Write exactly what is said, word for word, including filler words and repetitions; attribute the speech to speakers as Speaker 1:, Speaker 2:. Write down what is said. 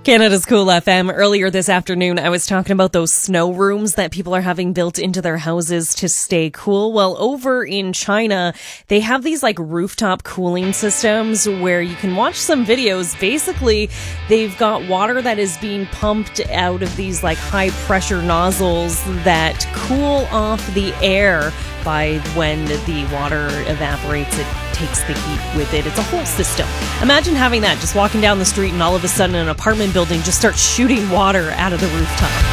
Speaker 1: Canada's Cool F M. Earlier this afternoon, I was talking about those snow rooms that people are having built into their houses to stay cool. Well, over in China, they have these like rooftop cooling systems where you can watch some videos. Basically, they've got water that is being pumped out of these like high pressure nozzles that cool off the air by when the water evaporates. It takes the heat with it. It's a whole system. Imagine having that, just walking down the street and all of a sudden an apartment building just starts shooting water out of the rooftop.